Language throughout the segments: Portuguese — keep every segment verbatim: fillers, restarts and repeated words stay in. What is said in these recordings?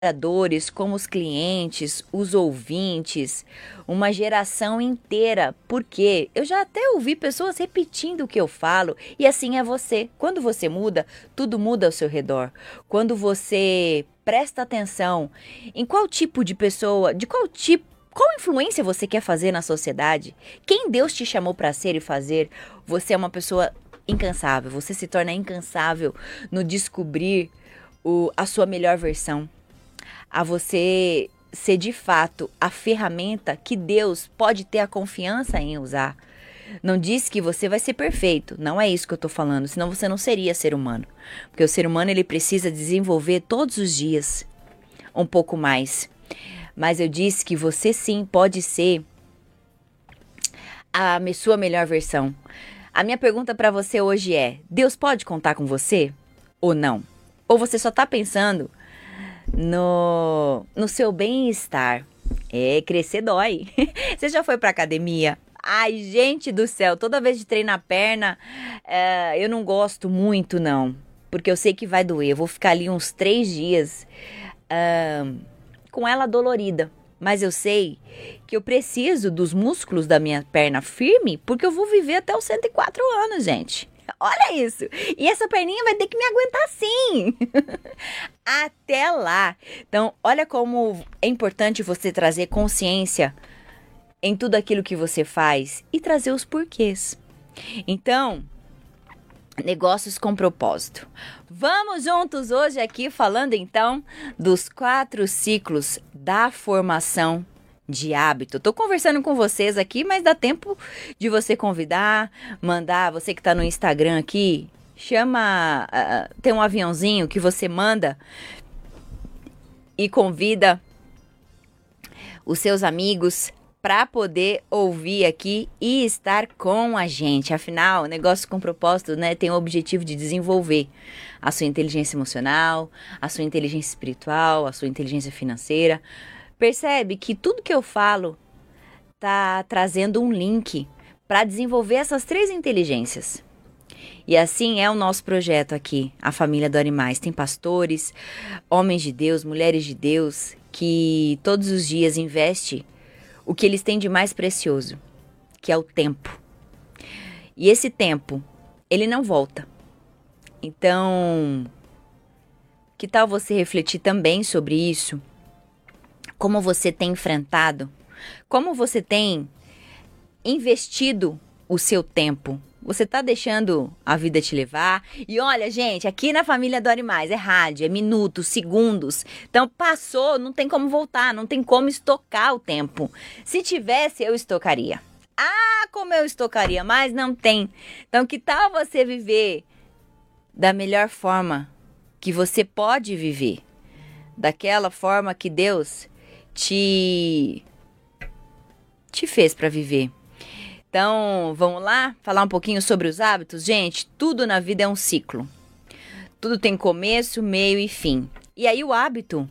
colaboradores, como os clientes, os ouvintes, uma geração inteira, porque eu já até ouvi pessoas repetindo o que eu falo, e assim é você. Quando você muda, tudo muda ao seu redor. Quando você presta atenção em qual tipo de pessoa, de qual tipo, qual influência você quer fazer na sociedade, quem Deus te chamou para ser e fazer, você é uma pessoa incansável, você se torna incansável no descobrir o, a sua melhor versão. A você ser de fato a ferramenta que Deus pode ter a confiança em usar. Não diz que você vai ser perfeito, não é isso que eu tô falando, senão você não seria ser humano. Porque o ser humano ele precisa desenvolver todos os dias um pouco mais. Mas eu disse que você sim pode ser a sua melhor versão. A minha pergunta para você hoje é: Deus pode contar com você ou não? Ou você só tá pensando no, no seu bem-estar? É, crescer dói. Você já foi pra academia? Ai, gente do céu, toda vez de treinar a perna, é, eu não gosto muito, não. Porque eu sei que vai doer. Eu vou ficar ali uns três dias é, com ela dolorida. Mas eu sei que eu preciso dos músculos da minha perna firme, porque eu vou viver até os cento e quatro anos, gente. Olha isso! E essa perninha vai ter que me aguentar sim! Até lá! Então, olha como é importante você trazer consciência em tudo aquilo que você faz e trazer os porquês. Então, negócios com propósito. Vamos juntos hoje aqui falando então dos quatro ciclos da formação de hábito. Tô conversando com vocês aqui, mas dá tempo de você convidar, mandar, você que tá no Instagram aqui, chama, uh, tem um aviãozinho que você manda e convida os seus amigos para poder ouvir aqui e estar com a gente. Afinal, negócio com propósito, né, tem o objetivo de desenvolver a sua inteligência emocional, a sua inteligência espiritual, a sua inteligência financeira. Percebe que tudo que eu falo tá trazendo um link para desenvolver essas três inteligências. E assim é o nosso projeto aqui, a Família Dore Mais. Tem pastores, homens de Deus, mulheres de Deus, que todos os dias investem o que eles têm de mais precioso, que é o tempo. E esse tempo, ele não volta. Então, que tal você refletir também sobre isso? Como você tem enfrentado? Como você tem investido o seu tempo? Você tá deixando a vida te levar? E olha, gente, aqui na Família Dore Mais é rádio, é minutos, segundos. Então passou, não tem como voltar, não tem como estocar o tempo. Se tivesse, eu estocaria. Ah, como eu estocaria, mas não tem. Então que tal você viver da melhor forma que você pode viver? Daquela forma que Deus te, te fez para viver. Então, vamos lá falar um pouquinho sobre os hábitos? Gente, tudo na vida é um ciclo. Tudo tem começo, meio e fim. E aí o hábito,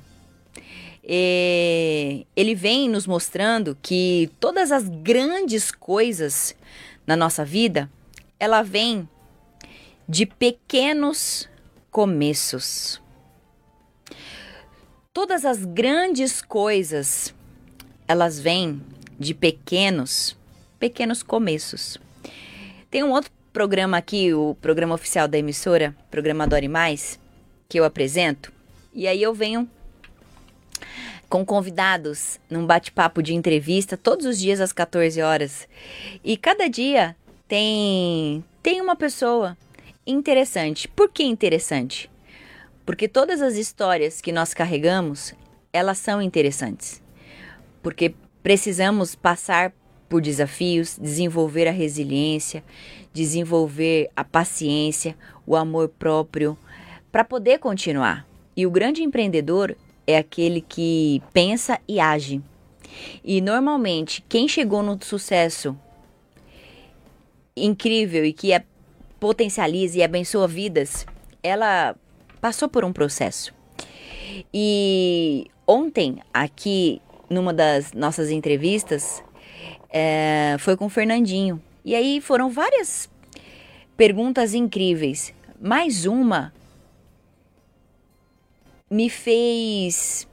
é, ele vem nos mostrando que todas as grandes coisas na nossa vida, ela vem de pequenos começos. Todas as grandes coisas, elas vêm de pequenos pequenos começos. Tem um outro programa aqui, o programa oficial da emissora, programa Dore Mais, que eu apresento, e aí eu venho com convidados num bate-papo de entrevista todos os dias às quatorze horas. E cada dia tem tem uma pessoa interessante. Por que interessante? Porque todas as histórias que nós carregamos, elas são interessantes. Porque precisamos passar por desafios, desenvolver a resiliência, desenvolver a paciência, o amor próprio, para poder continuar. E o grande empreendedor é aquele que pensa e age. E normalmente, quem chegou no sucesso incrível e que é, potencializa e abençoa vidas, ela passou por um processo. E ontem, aqui numa das nossas entrevistas, É, foi com o Fernandinho. E aí foram várias perguntas incríveis. Mais uma me fez